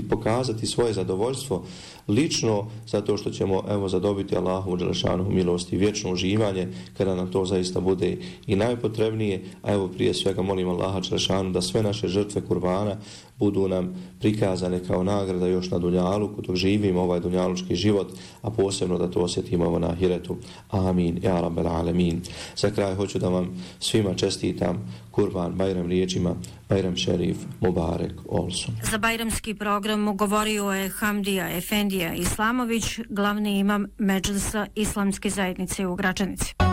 pokazati svoje zadovoljstvo lično, zato što ćemo zadobiti Allahovu dželešanu milost i vječno uživanje kada nam to zaista bude i najpotrebnije. A prije svega molim Allaha dželešanu da sve naše žrtve kurbana budu nam prikazane kao nagrada još na dunjaluku dok živimo ovaj dunjalučki život, a posebno da to osjetimo na ahiretu. Amin ja rabbel alemin. Za kraj hoću da vam svima čestitam Kurban Bajram riječima Bajram Šerif Mubarek Olsun. Za bajramski program govorio je Hamdija Efendija Islamović, glavni imam Medžlisa Islamske zajednice u Gračanici.